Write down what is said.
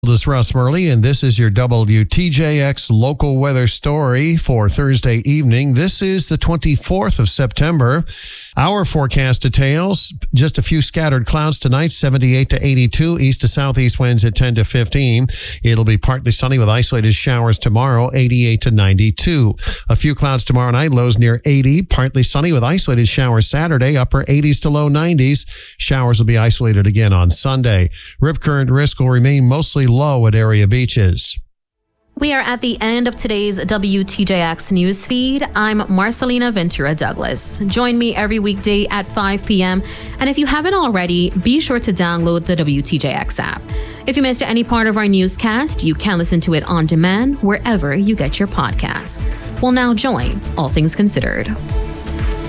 This is Russ Murley, and this is your WTJX local weather story for Thursday evening. This is the 24th of September. Our forecast details, just a few scattered clouds tonight, 78 to 82, east to southeast winds at 10 to 15. It'll be partly sunny with isolated showers tomorrow, 88 to 92. A few clouds tomorrow night, lows near 80, partly sunny with isolated showers Saturday, upper 80s to low 90s. Showers will be isolated again on Sunday. Rip current risk will remain mostly low at area beaches. We are at the end of today's WTJX newsfeed. I'm Marcelina Ventura Douglas. Join me every weekday at 5 p.m. And if you haven't already, be sure to download the WTJX app. If you missed any part of our newscast, you can listen to it on demand wherever you get your podcasts. We'll now join All Things Considered.